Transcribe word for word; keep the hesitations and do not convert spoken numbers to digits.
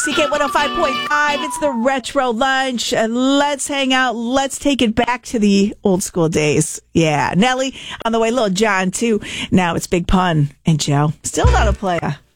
C K one oh five point five. It's the Retro Lunch. And let's hang out. Let's take it back to the old school days. Yeah. Nelly on the way. Little John, too. Now it's Big Pun and Joe. Still not a player.